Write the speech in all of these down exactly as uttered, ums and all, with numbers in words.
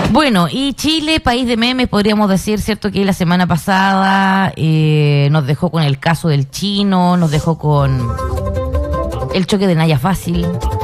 Bueno, y Chile, país de memes, podríamos decir, ¿cierto? Que la semana pasada eh, nos dejó con el caso del chino, nos dejó con el choque de Naya Fácil,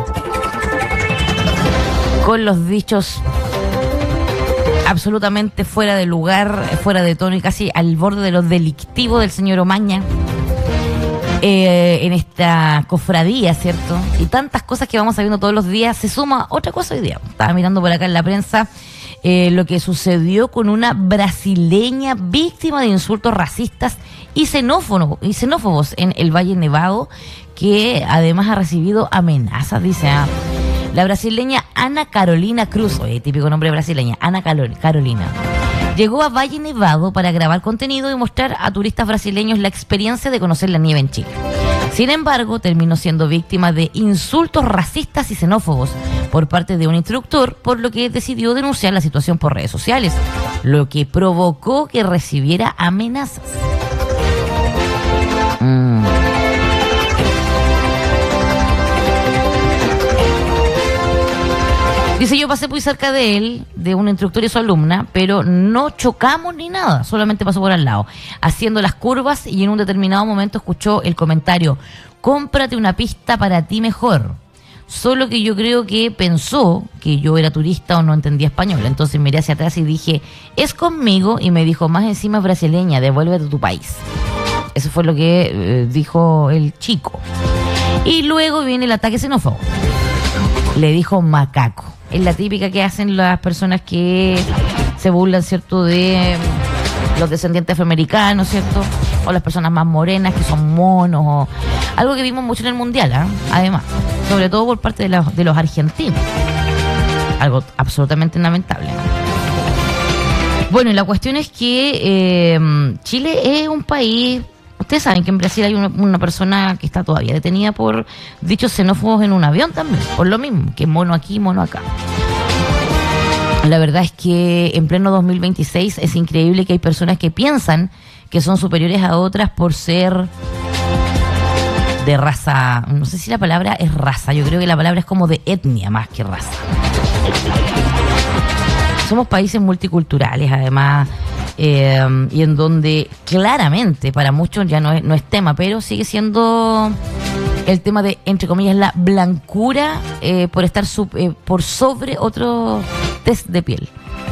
con los dichos absolutamente fuera de lugar, fuera de tono y casi al borde de lo delictivo del señor Omaña. Eh, en esta cofradía, ¿cierto? Y tantas cosas que vamos sabiendo todos los días. Se suma otra cosa hoy día. Estaba mirando por acá en la prensa eh, lo que sucedió con una brasileña víctima de insultos racistas y xenófobos, y xenófobos en el Valle Nevado, que además ha recibido amenazas, dice. ¿eh? La brasileña Ana Carolina Cruz, oye, típico nombre brasileña, Ana Carolina. Llegó a Valle Nevado para grabar contenido y mostrar a turistas brasileños la experiencia de conocer la nieve en Chile. Sin embargo, terminó siendo víctima de insultos racistas y xenófobos por parte de un instructor, por lo que decidió denunciar la situación por redes sociales, lo que provocó que recibiera amenazas. Mm. Dice, yo pasé muy cerca de él, de un instructor y su alumna, pero no chocamos ni nada, solamente pasó por al lado, haciendo las curvas, y en un determinado momento escuchó el comentario, cómprate una pista para ti mejor. Solo que yo creo que pensó que yo era turista o no entendía español, entonces miré hacia atrás y dije, es conmigo, y me dijo, más encima es brasileña, devuélvete a tu país. Eso fue lo que eh, dijo el chico. Y luego viene el ataque xenófobo. Le dijo macaco. Es la típica que hacen las personas que se burlan, ¿cierto?, de los descendientes afroamericanos, ¿cierto? O las personas más morenas que son monos, o algo que vimos mucho en el Mundial, ¿eh? Además, sobre todo por parte de los, de los argentinos. Algo absolutamente lamentable. Bueno, y la cuestión es que eh, Chile es un país... Ustedes saben que en Brasil hay una, una persona que está todavía detenida por dichos xenófobos en un avión también, por lo mismo, que mono aquí, mono acá. La verdad es que en pleno dos mil veintiséis es increíble que hay personas que piensan que son superiores a otras por ser de raza, no sé si la palabra es raza, yo creo que la palabra es como de etnia más que raza. Somos países multiculturales, además, eh, y en donde claramente para muchos ya no es, no es tema, pero sigue siendo el tema de, entre comillas, la blancura eh, por estar sub, eh, por sobre otro test de piel.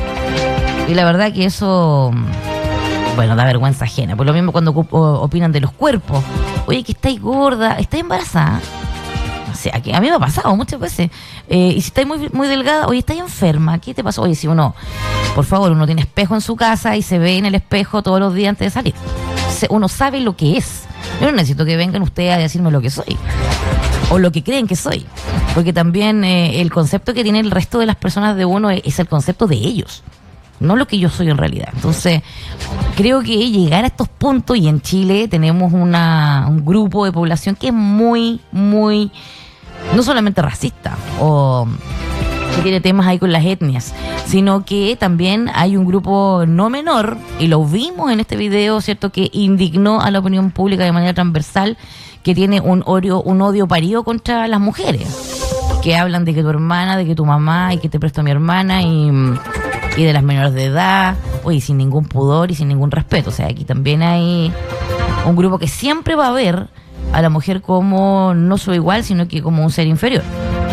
Y la verdad que eso, bueno, da vergüenza ajena. Por lo mismo cuando opinan de los cuerpos. Oye, que estáis gorda, estáis embarazada. O sea, que a mí me ha pasado muchas veces. Eh, y si estáis muy, muy delgada, oye, estáis enferma, ¿qué te pasó? Oye, si uno, por favor, uno tiene espejo en su casa y se ve en el espejo todos los días antes de salir. Uno sabe lo que es. Yo no necesito que vengan ustedes a decirme lo que soy. O lo que creen que soy. Porque también eh, el concepto que tiene el resto de las personas de uno es, es el concepto de ellos. No lo que yo soy en realidad. Entonces, creo que llegar a estos puntos, y en Chile tenemos una, un grupo de población que es muy, muy, no solamente racista o que tiene temas ahí con las etnias, sino que también hay un grupo no menor, y lo vimos en este video, ¿cierto?, que indignó a la opinión pública de manera transversal, que tiene un odio, un odio parido contra las mujeres, que hablan de que tu hermana, de que tu mamá, y que te presto a mi hermana, y... y de las menores de edad, oye, sin ningún pudor y sin ningún respeto. O sea, aquí también hay un grupo que siempre va a ver a la mujer como no soy igual, sino que como un ser inferior.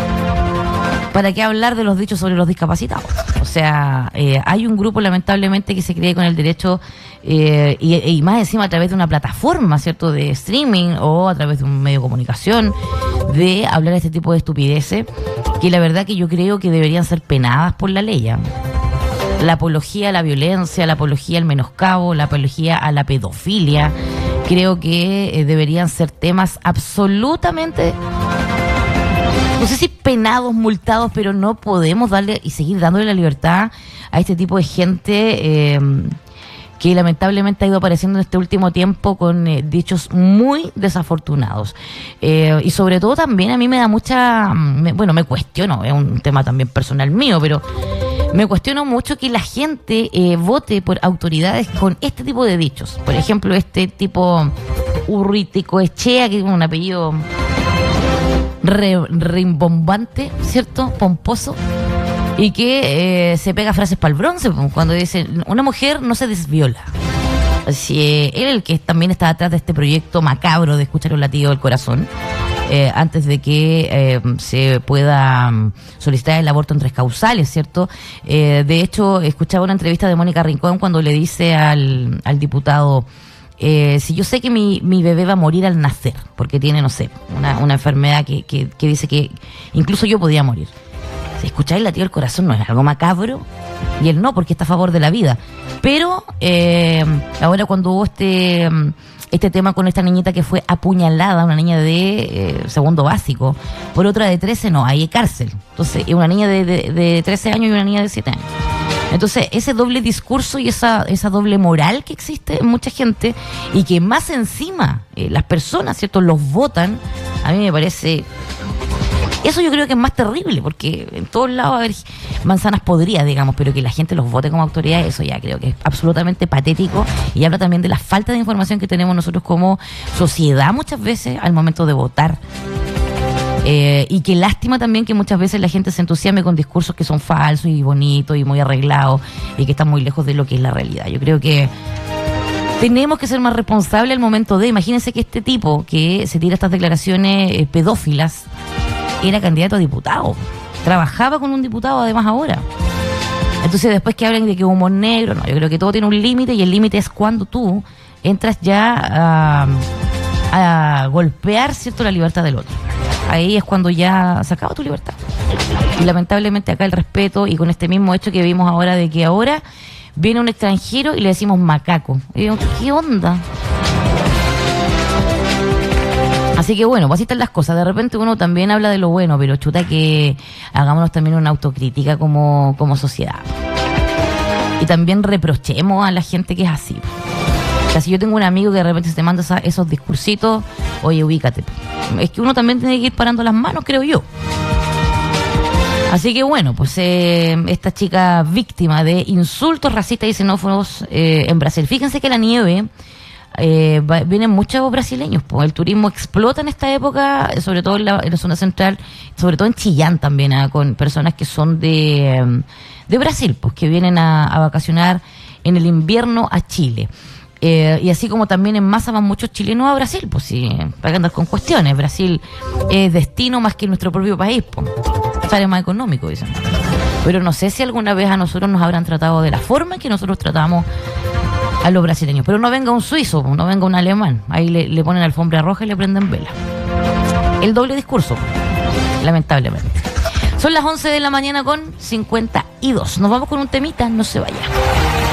¿Para qué hablar de los dichos sobre los discapacitados? O sea, eh, hay un grupo lamentablemente que se cree con el derecho, eh, y, y más encima a través de una plataforma, ¿cierto?, de streaming o a través de un medio de comunicación, de hablar de este tipo de estupideces, que la verdad que yo creo que deberían ser penadas por la ley, ¿eh? La apología a la violencia, la apología al menoscabo, la apología a la pedofilia, creo que eh, deberían ser temas absolutamente, no sé si penados, multados, pero no podemos darle y seguir dándole la libertad a este tipo de gente eh, que lamentablemente ha ido apareciendo en este último tiempo con eh, dichos muy desafortunados. Eh, y sobre todo también a mí me da mucha, me, bueno, me cuestiono, es un tema también personal mío, pero... me cuestiono mucho que la gente eh, vote por autoridades con este tipo de dichos. Por ejemplo, este tipo Urruticoechea, que es un apellido re, rimbombante, ¿cierto? Pomposo. Y que eh, se pega frases para el bronce cuando dice, una mujer no se desviola. Así, eh, él el que también está atrás de este proyecto macabro de escuchar un latido del corazón, eh, antes de que eh, se pueda um, solicitar el aborto en tres causales, ¿cierto? Eh, de hecho, escuchaba una entrevista de Mónica Rincón cuando le dice al, al diputado, eh, si yo sé que mi, mi bebé va a morir al nacer, porque tiene, no sé, una, una enfermedad que, que, que dice que incluso yo podía morir. Si escuchar el latido del corazón no es algo macabro, y él no, porque está a favor de la vida. Pero eh, ahora cuando hubo este este tema con esta niñita que fue apuñalada, una niña de eh, segundo básico, por otra de trece, no, ahí hay cárcel. Entonces, es una niña de, de, de trece años y una niña de siete años. Entonces, ese doble discurso y esa, esa doble moral que existe en mucha gente, y que más encima eh, las personas, ¿cierto?, los votan, a mí me parece... Eso yo creo que es más terrible, porque en todos lados va a haber manzanas podridas, digamos, pero que la gente los vote como autoridad, eso ya creo que es absolutamente patético, y habla también de la falta de información que tenemos nosotros como sociedad muchas veces al momento de votar. Eh, y qué lástima también que muchas veces la gente se entusiasme con discursos que son falsos y bonitos y muy arreglados y que están muy lejos de lo que es la realidad. Yo creo que tenemos que ser más responsables al momento de... Imagínense que este tipo que se tira estas declaraciones eh, pedófilas era candidato a diputado, trabajaba con un diputado además ahora. Entonces después que hablen de que humor negro, no, yo creo que todo tiene un límite, y el límite es cuando tú entras ya a, a golpear, ¿cierto?, la libertad del otro. Ahí es cuando ya se acaba tu libertad. Y lamentablemente acá el respeto, y con este mismo hecho que vimos ahora de que ahora viene un extranjero y le decimos macaco. Y digo, ¿qué onda? Así que bueno, pues así están las cosas. De repente uno también habla de lo bueno, pero chuta que hagámonos también una autocrítica como, como sociedad. Y también reprochemos a la gente que es así. O sea, si yo tengo un amigo que de repente se te manda esa, esos discursitos, oye, ubícate. Es que uno también tiene que ir parando las manos, creo yo. Así que bueno, pues eh, esta chica víctima de insultos racistas y xenófobos eh, en Brasil. Fíjense que la nieve... Eh, va, vienen muchos brasileños, pues el turismo explota en esta época, sobre todo en la, en la zona central, sobre todo en Chillán también, ¿eh? Con personas que son de, de Brasil, pues que vienen a, a vacacionar en el invierno a Chile. Eh, y así como también en masa van muchos chilenos a Brasil, pues sí, para andar con cuestiones. Brasil es destino más que nuestro propio país, pues sale más económico, dicen. Pero no sé si alguna vez a nosotros nos habrán tratado de la forma que nosotros tratamos a los brasileños. Pero no venga un suizo, no venga un alemán. Ahí le, le ponen alfombra roja y le prenden vela. El doble discurso, lamentablemente. Son las once de la mañana con cincuenta y dos. Nos vamos con un temita, no se vaya.